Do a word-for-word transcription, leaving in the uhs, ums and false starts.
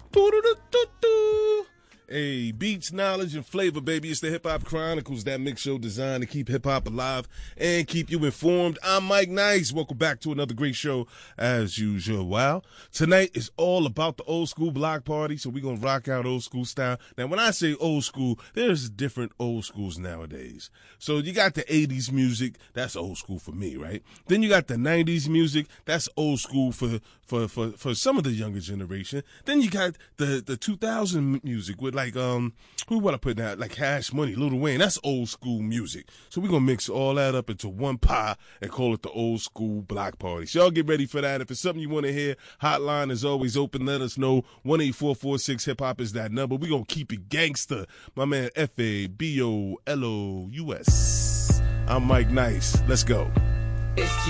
Doo-doo-doo-doo-doo. Hey, beats, knowledge, and flavor, baby. It's the Hip Hop Chronicles, that mix show designed to keep hip hop alive and keep you informed. I'm Mike Nice. Welcome back to another great show as usual. Wow. Tonight is all about the old school block party, so we're going to rock out old school style. Now, when I say old school, there's different old schools nowadays. So you got the eighties music, that's old school for me, right? Then you got the nineties music, that's old school for for for, for some of the younger generation. Then you got the, the two thousand music with like, um, who want to put that? Like Cash Money, Lil Wayne, that's old school music. So we're going to mix all that up into one pie and call it the old school block party. So y'all get ready for that. If it's something you want to hear, hotline is always open. Let us know. one eight four four six hip hop is that number. We're going to keep it gangster. My man F A B O L O U S. I'm Mike Nice. Let's go.